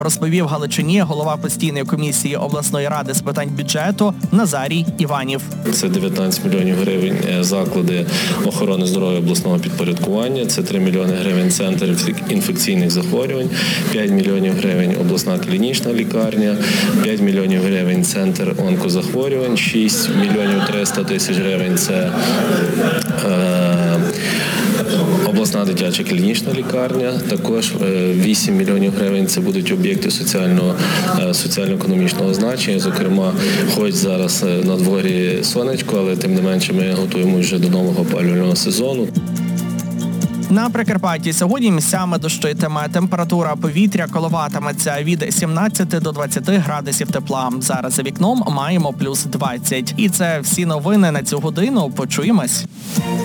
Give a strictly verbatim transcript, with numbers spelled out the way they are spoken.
розповів Галичині голова постійної комісії обласної ради з питань бюджету Назарій Іванів. Це дев'ятнадцять мільйонів гривень заклади охорони здоров'я обласного підпорядкування, це три мільйони гривень центр інфекційних захворювань, п'ять мільйонів гривень обласна клінічна лікарня, п'ять мільйонів гривень центр онкозахворювань, шість мільйонів триста тисяч гривень це е, обласна дитяча клінічна лікарня, також вісім мільйонів гривень це будуть об'єкти соціального, соціально-економічного значення, зокрема, хоч зараз на дворі сонечко, але тим не менше ми готуємося вже до нового опалювального сезону. На Прикарпатті сьогодні місцями дощитиме. Температура повітря коливатиметься від сімнадцяти до двадцяти градусів тепла. Зараз за вікном маємо плюс двадцять. І це всі новини на цю годину. Почуємось.